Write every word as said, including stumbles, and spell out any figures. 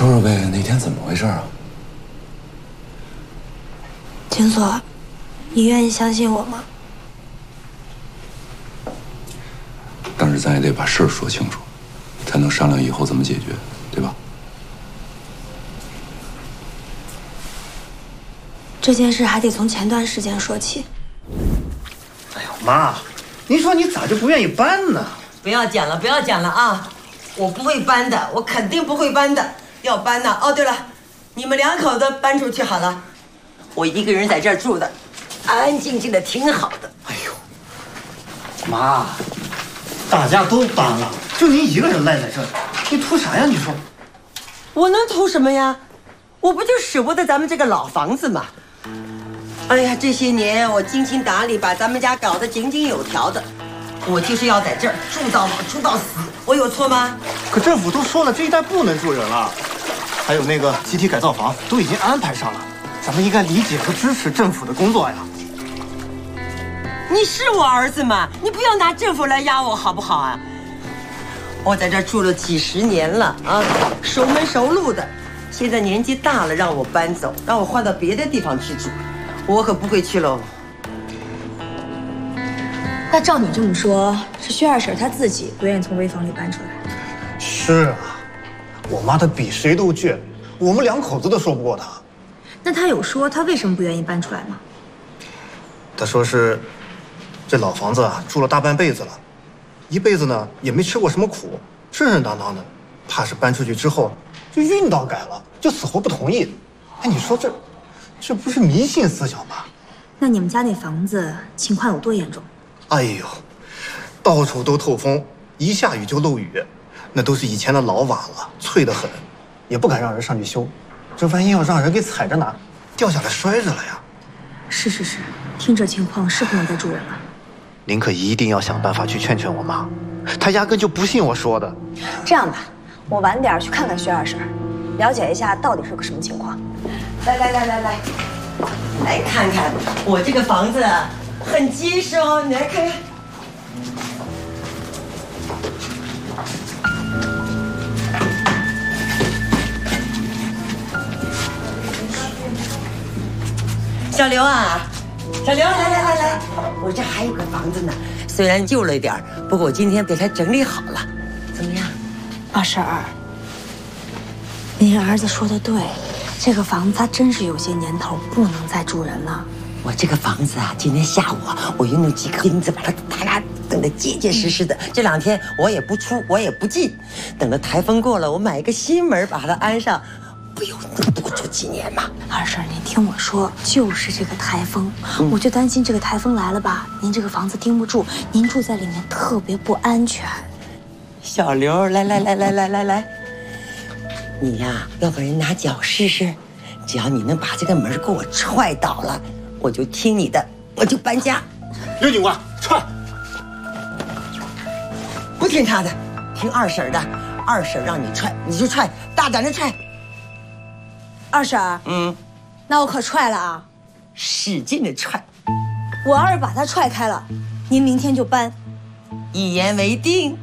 说说呗，那天怎么回事啊？ 秦所，你愿意相信我吗？ 但是咱也得把事儿说清楚，才能商量以后怎么解决，对吧？ 这件事还得从前段时间说起。 哎呦妈，您说你咋就不愿意搬呢？ 不要讲了，不要讲了啊！我不会搬的，我肯定不会搬的。要搬呢？哦，对了，你们两口子搬出去好了，我一个人在这儿住的，安安静静的挺好的。 哎呦，妈，大家都搬了，就您一个人赖在这里，你图啥呀？你说， 我能图什么呀？我不就舍不得咱们这个老房子吗？哎呀，这些年我精心打理，把咱们家搞得井井有条的。我就是要在这儿住到老，住到死，我有错吗？ 可政府都说了，这一带不能住人了，还有那个集体改造房都已经安排上了，咱们应该理解和支持政府的工作呀。 你是我儿子吗？你不要拿政府来压我好不好啊？我在这儿住了几十年了啊，熟门熟路的。现在年纪大了，让我搬走，让我换到别的地方去住，我可不会去喽。 那照你这么说，是薛二婶她自己不愿意从危房里搬出来。 是啊，我妈她比谁都倔，我们两口子都说不过她。 那她有说她为什么不愿意搬出来吗？ 她说是，这老房子啊住了大半辈子了，一辈子呢也没吃过什么苦，顺顺当当的，怕是搬出去之后就运道改了，就死活不同意。哎，你说这，这不是迷信思想吗？ 那你们家那房子情况有多严重？ 哎呦，到处都透风，一下雨就漏雨，那都是以前的老瓦了，脆得很，也不敢让人上去修。这万一要让人给踩着拿，掉下来摔着了呀！ 是是是，听这情况是不能再住人了。 您可一定要想办法去劝劝我妈，她压根就不信我说的。 这样吧，我晚点去看看薛二婶，了解一下到底是个什么情况。 来来来来来，来看看我这个房子很结实哦，你来看看。小刘啊，小刘，来来来来，我这还有个房子呢，虽然旧了一点，不过我今天给它整理好了，怎么样？ 二婶儿，您儿子说的对，这个房子它真是有些年头，不能再住人了。 我这个房子啊，今天下午啊，我用了几颗钉子把它哒啦整得结结实实的。这两天我也不出，我也不进，等着台风过了，我买一个新门把它安上，不用能多住几年嘛。 二婶，您听我说，就是这个台风，嗯、我就担心这个台风来了吧，您这个房子盯不住，您住在里面特别不安全。 小刘，来来来来来来来，你呀，要不然拿脚试试，只要你能把这个门给我踹倒了。我就听你的，我就搬家。 刘警官，踹！ 不听他的，听二婶的。二婶让你踹，你就踹，大胆的踹。 二婶， 嗯， 那我可踹了啊！ 使劲的踹。 我要是把他踹开了，您明天就搬。 一言为定。